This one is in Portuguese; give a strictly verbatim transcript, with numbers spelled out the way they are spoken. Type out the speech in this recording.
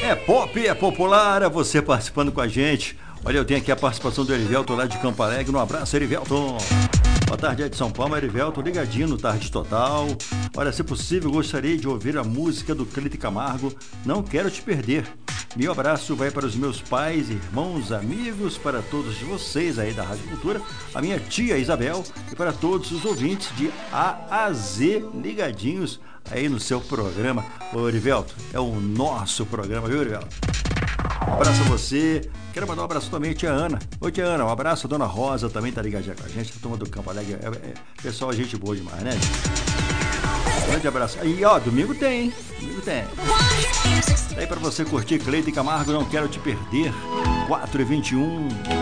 É pop, é popular, é você participando com a gente. Olha, eu tenho aqui a participação do Erivelton lá de Campo Alegre. Um abraço, Erivelton. Boa tarde, é de São Paulo, Erivelton, ligadinho no Tarde Total. Olha, se possível, gostaria de ouvir a música do Cleito Camargo, Não Quero Te Perder. Meu abraço vai para os meus pais, irmãos, amigos, para todos vocês aí da Rádio Cultura, a minha tia Isabel e para todos os ouvintes de A a Z ligadinhos aí no seu programa. Ô, Erivelton, é o nosso programa, viu, Erivelton? Um abraço a você. Quero mandar um abraço também à tia Ana. Oi, tia Ana, um abraço. A dona Rosa também tá ligadinha com a gente. A turma do Campo Alegre. É, é, pessoal, gente boa demais, né? Grande abraço. E ó, domingo tem, hein? Domingo tem. Aí pra você curtir Cleito Camargo, Não Quero Te Perder. quatro e vinte e um.